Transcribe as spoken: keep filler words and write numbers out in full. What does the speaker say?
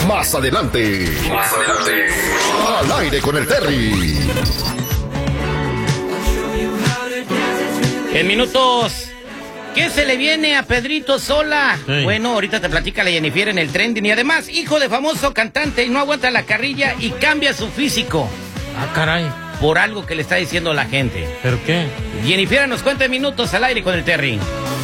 Más adelante. Más adelante. Al aire con el Terry. En minutos. ¿Qué se le viene a Pedrito Sola? Sí. Bueno, ahorita te platica la Jennifer en el trending. Y además, hijo de famoso cantante y no aguanta la carrilla y cambia su físico. Ah, caray. Por algo que le está diciendo la gente. ¿Pero qué? Jennifer nos cuenta en minutos al aire con el Terry.